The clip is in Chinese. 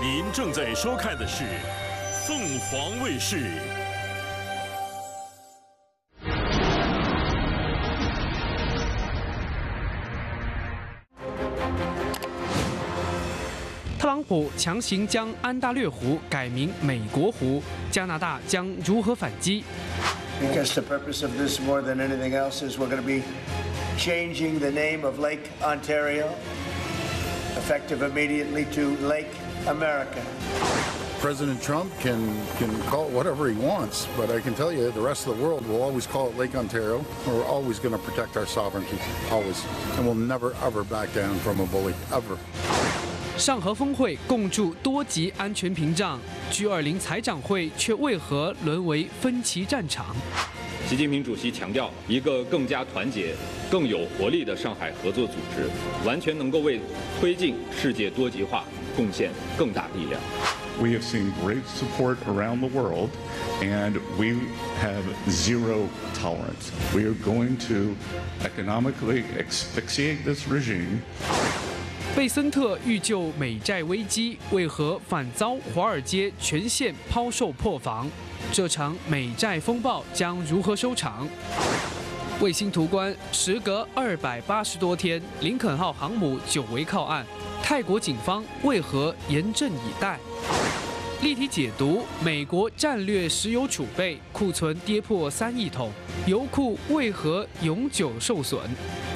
您正在收看的是凤凰卫视。 特朗普强行将安大略湖改名美国湖，加拿大将如何反击？ Because the purpose of this, more than anything else, is we're going to be changing the name of Lake Ontario, effective immediately to Lake America. President Trump can call it whatever he wants, but I can tell you the rest of the world will always call it Lake Ontario. We're always going to protect our sovereignty, always, and we'll never ever back down from a bully, ever. 上合峰会共筑多级安全屏障，G20财长会却为何沦为分歧战场？ 习近平主席强调，一个更加团结、更有活力的上海合作组织，完全能够为推进世界多极化贡献更大力量。 We have seen great support around the world, and we have zero tolerance. We are going to economically asphyxiate this regime. 贝森特欲救美债危机，为何反遭华尔街全线抛售破防？这场美债风暴将如何收场？卫星图观，时隔280多天，林肯号航母久违靠岸，泰国警方为何严阵以待？立体解读：美国战略石油储备库存跌破3亿桶，油库为何永久受损？